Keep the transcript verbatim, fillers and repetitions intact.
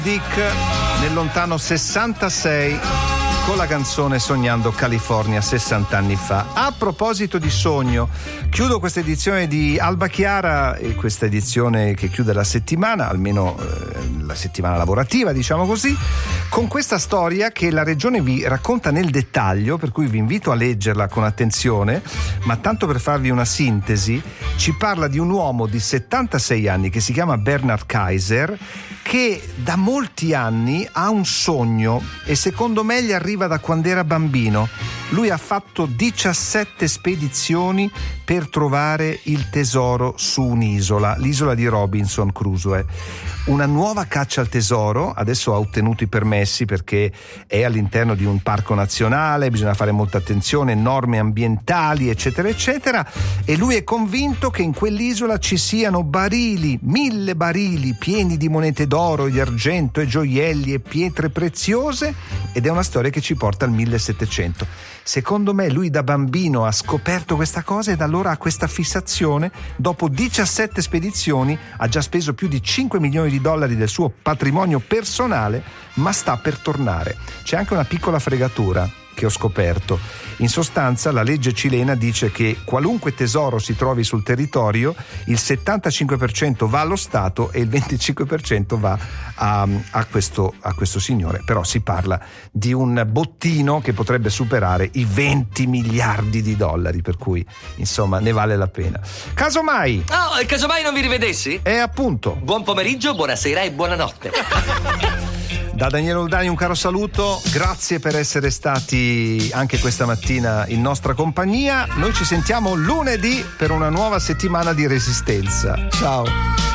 Dick nel lontano sessantasei con la canzone Sognando California sessanta anni fa. A proposito di sogno, chiudo questa edizione di Alba Chiara e questa edizione che chiude la settimana, almeno eh, la settimana lavorativa, diciamo così, con questa storia che la regione vi racconta nel dettaglio, per cui vi invito a leggerla con attenzione, ma tanto per farvi una sintesi, ci parla di un uomo di settantasei anni che si chiama Bernard Kaiser, che da molti anni ha un sogno e secondo me gli arriva da quando era bambino. Lui ha fatto diciassette spedizioni per trovare il tesoro su un'isola, l'isola di Robinson Crusoe. Una nuova caccia al tesoro, adesso ha ottenuto i permessi perché è all'interno di un parco nazionale, bisogna fare molta attenzione, norme ambientali, eccetera, eccetera, e lui è convinto che in quell'isola ci siano barili, mille barili pieni di monete d'oro, di argento e gioielli e pietre preziose, ed è una storia che ci porta al millesettecento. Secondo me lui da bambino ha scoperto questa cosa e da allora ha questa fissazione. Dopo diciassette spedizioni ha già speso più di cinque milioni di dollari del suo patrimonio personale, ma sta per tornare. C'è anche una piccola fregatura che ho scoperto. In sostanza la legge cilena dice che qualunque tesoro si trovi sul territorio, il settantacinque per cento va allo Stato e il venticinque per cento va a, a, questo, a questo signore. Però si parla di un bottino che potrebbe superare i venti miliardi di dollari, per cui insomma ne vale la pena. Casomai oh, casomai non vi rivedessi? È appunto. Buon pomeriggio, buonasera e buonanotte. Da Daniele Oldani un caro saluto, grazie per essere stati anche questa mattina in nostra compagnia. Noi ci sentiamo lunedì per una nuova settimana di Resistenza. Ciao.